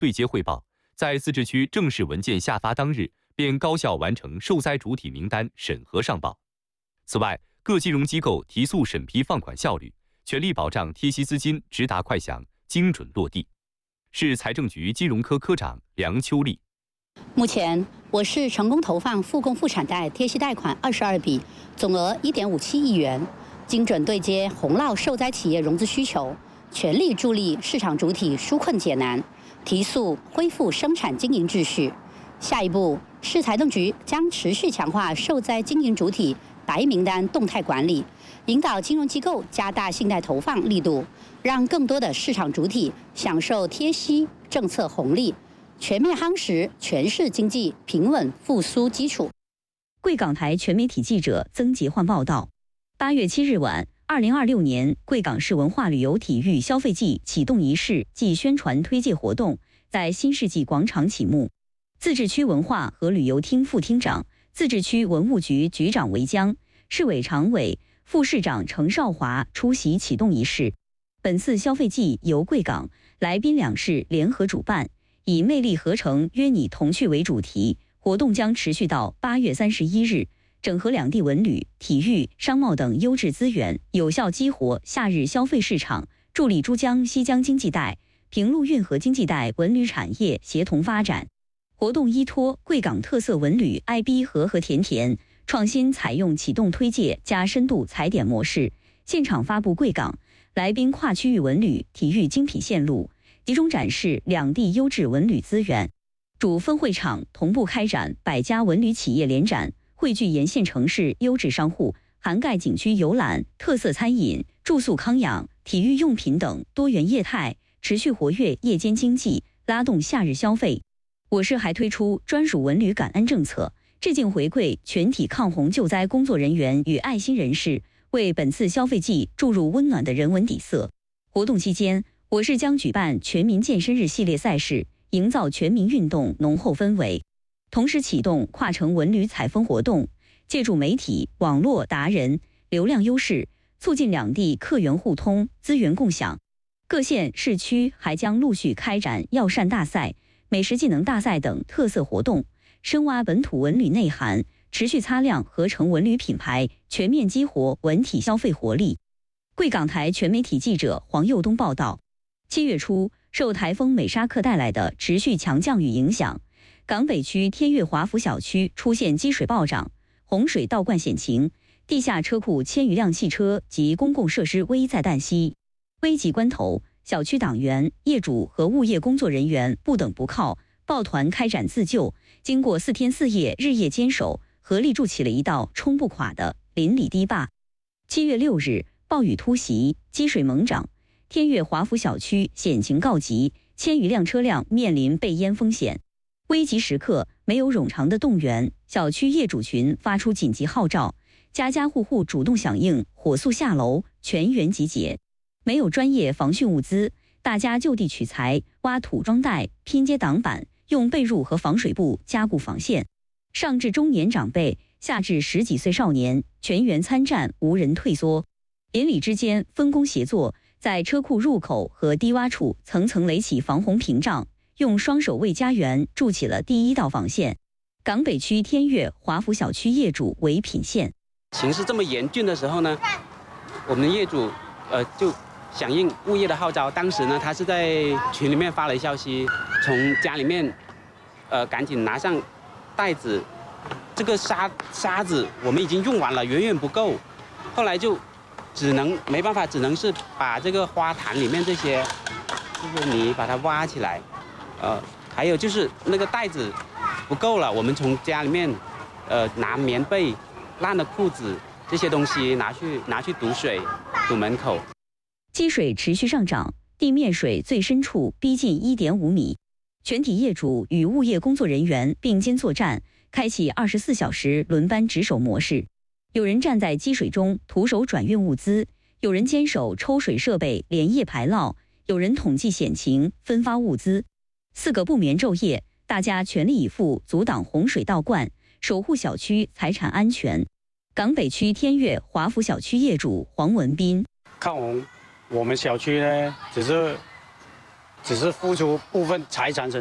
对接汇报，在自治区正式文件下发当日便高效完成受灾主体名单审核上报。此外，各金融机构提速审批放款效率，全力保障贴息资金直达快响、精准落地。市财政局金融科科长梁秋丽。 目前，我市成功投放复工复产贷贴息贷款22笔，总额1.57亿元，精准对接洪涝受灾企业融资需求，全力助力市场主体纾困解难，提速恢复生产经营秩序。下一步，市财政局将持续强化受灾经营主体白名单动态管理，引导金融机构加大信贷投放力度，让更多的市场主体享受贴息政策红利，全面夯实全市经济平稳复苏基础。 贵港台全媒体记者曾杰焕报道：8月7日晚，2026年贵港市文化旅游体育消费季启动仪式暨宣传推介活动在新世纪广场启幕。自治区文化和旅游厅副厅长、自治区文物局局长韦江、市委常委、副市长程少华出席启动仪式。本次消费季由贵港、来宾两市联合主办，以魅力合成约你同趣为主题，活动将持续到8月31日，整合两地文旅、体育、商贸等优质资源，有效激活夏日消费市场，助力珠江西江经济带、平陆运河经济带文旅产业协同发展。活动依托贵港特色文旅 IB 和甜甜，创新采用启动推介加深度踩点模式，现场发布贵港、来宾跨区域文旅、体育精品线路，集中展示两地优质文旅资源。主分会场同步开展100家文旅企业联展，汇聚沿线城市优质商户，涵盖景区游览、特色餐饮、住宿康养、体育用品等多元业态，持续活跃夜间经济，拉动夏日消费。我市还推出专属文旅感恩政策，致敬回馈全体抗洪救灾工作人员与爱心人士，为本次消费季注入温暖的人文底色。活动期间，我市将举办全民健身日系列赛事，营造全民运动浓厚氛围。同时启动跨城文旅采风活动，借助媒体、网络达人、流量优势，促进两地客源互通、资源共享。各县市区还将陆续开展药膳大赛、美食技能大赛等特色活动，深挖本土文旅内涵，持续擦亮合成文旅品牌，全面激活文体消费活力。贵港台全媒体记者黄佑东报道：7月初，受台风美沙克带来的持续强降雨影响，港北区天悦华府小区出现积水暴涨、洪水倒灌险情，地下车库1000余辆汽车及公共设施危在旦夕。危急关头，小区党员、业主和物业工作人员不等不靠，抱团开展自救。经过4天4夜日夜坚守，合力筑起了一道冲不垮的邻里堤坝。7月6日，暴雨突袭，积水猛涨，天悦华府小区险情告急，1000余辆车辆面临被淹风险。危急时刻，没有冗长的动员，小区业主群发出紧急号召，家家户户主动响应，火速下楼，全员集结。没有专业防汛物资，大家就地取材，挖土装袋、拼接挡板，用被褥和防水布加固防线。上至中年长辈，下至10几岁少年，全员参战，无人退缩。邻里之间分工协作，在车库入口和低洼处层层垒起防洪屏障，用双手为家园筑起了第一道防线。港北区天悦华府小区业主为品线。 形势这么严峻的时候呢，我们的业主就响应物业的号召，当时呢，他是在群里面发了消息，从家里面，赶紧拿上袋子，这个沙子我们已经用完了，远远不够，后来就没办法，只能是把这个花坛里面这些泥把它挖起来，还有就是那个袋子不够了，我们从家里面，拿棉被、烂的裤子这些东西拿去堵水，堵门口。 积水持续上涨，地面水最深处逼近1.5米。全体业主与物业工作人员并肩作战，开启24小时轮班值守模式。有人站在积水中徒手转运物资，有人坚守抽水设备连夜排涝，有人统计险情分发物资。4个不眠昼夜，大家全力以赴阻挡洪水倒灌，守护小区财产安全。港北区天悦华府小区业主黄文斌： 抗洪，我们小区呢只是只是付出部分财产